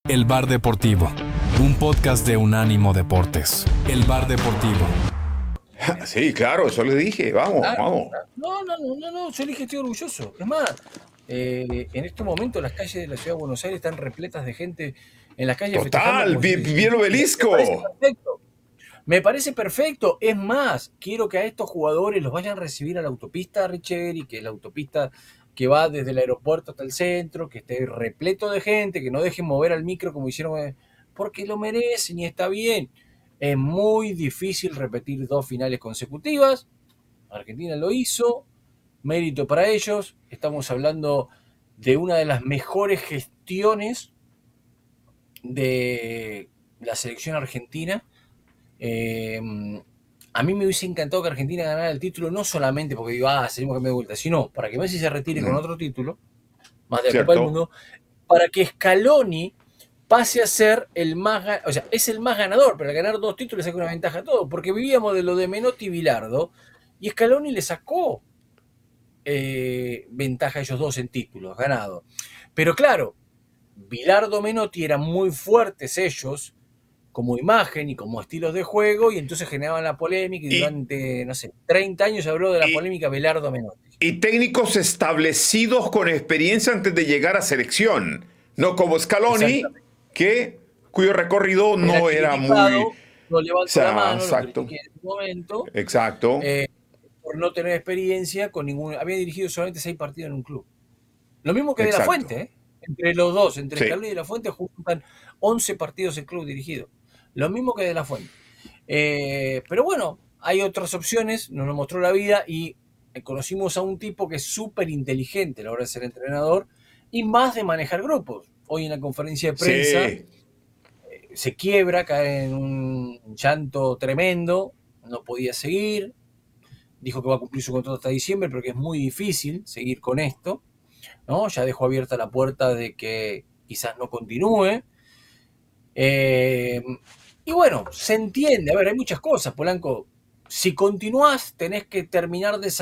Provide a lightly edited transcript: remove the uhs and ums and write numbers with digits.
El Bar Deportivo, un podcast de Unánimo Deportes. El Bar Deportivo. Sí, claro, eso le dije, vamos, Claro, vamos. no, yo dije que estoy orgulloso. Es más, en este momento las calles de la ciudad de Buenos Aires están repletas de gente en las calles festejando Total, como si vi fuese el un día. Me parece obelisco. perfecto. Me parece perfecto. Es más, quiero que a estos jugadores los vayan a recibir a la autopista Richeri, que es la autopista que va desde el aeropuerto hasta el centro, que esté repleto de gente, que no dejen mover al micro como hicieron, porque lo merecen y está bien. Es muy difícil repetir 2 finales consecutivas. Argentina lo hizo, mérito para ellos. Estamos hablando de una de las mejores gestiones de la selección argentina. A mí me hubiese encantado que Argentina ganara el título, no solamente porque digo, seguimos cambiando de vuelta, sino para que Messi se retire con otro título, más de la Copa del Cierto. Mundo, para que Scaloni pase a ser el más, o sea, es el más ganador, pero al ganar 2 títulos le saca una ventaja a todo, porque vivíamos de lo de Menotti y Bilardo, y Scaloni le sacó ventaja a ellos dos en títulos ganados. Pero claro, Bilardo, Menotti eran muy fuertes ellos, como imagen y como estilos de juego, y entonces generaban la polémica, y Y, durante, no sé, 30 años se habló de la y, polémica Bilardo-Menotti. y técnicos establecidos con experiencia antes de llegar a selección. No como Scaloni, Exactamente. cuyo recorrido Era no era muy... criticado, no O levanto la sea, mano, lo exacto, critiqué en su momento, exacto, eh, por no tener experiencia con ningún. Había dirigido solamente 6 partidos en un club. Lo mismo que De La exacto. Fuente, ¿eh? Entre los dos, entre Sí. Scaloni y De La Fuente, juntan 11 partidos en club dirigido. Lo mismo que De La Fuente. Pero bueno, hay otras opciones, nos lo mostró la vida y conocimos a un tipo que es súper inteligente a la hora de ser entrenador y más de manejar grupos. Hoy en la conferencia de prensa Sí. se quiebra, cae en un llanto tremendo, no podía seguir, dijo que va a cumplir su contrato hasta diciembre, pero que es muy difícil seguir con esto, ¿no? Ya dejó abierta la puerta de que quizás no continúe. Y bueno, se entiende, a ver, hay muchas cosas, Polanco. Si continuás, tenés que terminar de